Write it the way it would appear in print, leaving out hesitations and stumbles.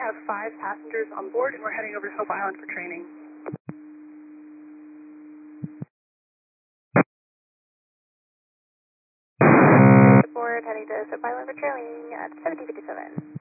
have 5 passengers on board, and we're heading over to Hope Island for training. Board heading to Hope Island for training at 1757.